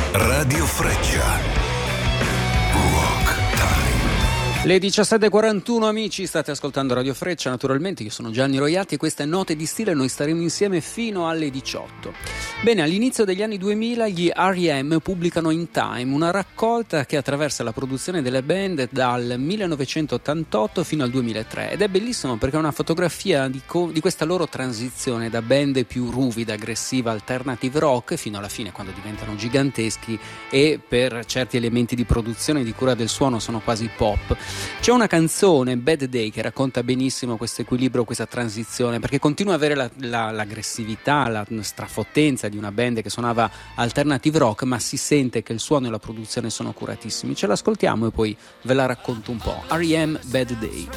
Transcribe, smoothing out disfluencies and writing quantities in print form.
Radio Freccia. Rock Time. Le 17:41, amici, state ascoltando Radio Freccia, naturalmente io sono Gianni Roiati e questa è Note di Stile, noi staremo insieme fino alle 18. Bene, all'inizio degli anni 2000 gli R.E.M. pubblicano In Time, una raccolta che attraversa la produzione delle band dal 1988 fino al 2003 ed è bellissimo perché è una fotografia di questa loro transizione da band più ruvida, aggressiva, alternative rock fino alla fine quando diventano giganteschi e per certi elementi di produzione e di cura del suono sono quasi pop. C'è una canzone, Bad Day, che racconta benissimo questo equilibrio, questa transizione, perché continua ad avere l'aggressività, la strafottenza di una band che suonava alternative rock, ma si sente che il suono e la produzione sono curatissimi. Ce l'ascoltiamo e poi ve la racconto un po'. R.E.M. Bad Day.